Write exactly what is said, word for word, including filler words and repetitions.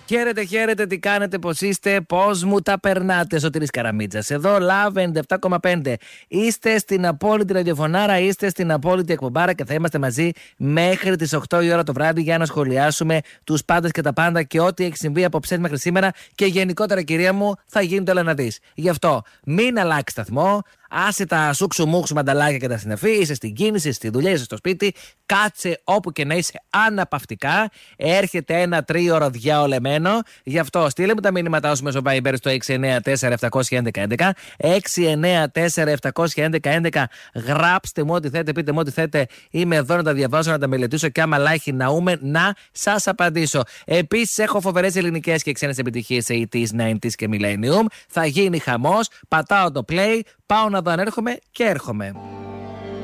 Χαίρετε, χαίρετε, τι κάνετε, πώς είστε, πώς μου τα περνάτε. Σωτήρης Καραμίτσας εδώ, Love ενενήντα επτά κόμμα πέντε. Είστε στην απόλυτη ραδιοφωνάρα, είστε στην απόλυτη εκπομπάρα και θα είμαστε μαζί μέχρι τις οκτώ η ώρα το βράδυ για να σχολιάσουμε τους πάντες και τα πάντα και ό,τι έχει συμβεί από ψέμα μέχρι σήμερα και γενικότερα, κυρία μου, θα γίνει το όλα να δεις. Γι' αυτό μην αλλάξει σταθμό. Άσε τα σούξου μουξου μανταλάκια και τα συναφή. Είσαι στην κίνηση, στη δουλειά, είσαι στο σπίτι. Κάτσε όπου και να είσαι αναπαυτικά. Έρχεται ένα τρίωρο διαολεμένο. Γι' αυτό στείλε μου τα μηνύματά σου μέσω Viber στο έξι εννέα τέσσερα επτά ένα ένα ένα. έξι εννέα τέσσερα επτά ένα ένα. Γράψτε μου ό,τι θέλετε, πείτε μου ό,τι θέλετε. Είμαι εδώ να τα διαβάσω, να τα μελετήσω και άμα λάχει ναούμε να σας απαντήσω. Επίσης έχω φοβερές ελληνικές και ξένες επιτυχίες ογδόντα, ενενήντα και Millennium. Θα γίνει χαμός. Πατάω το play. Πάω να δω αν έρχομαι και έρχομαι.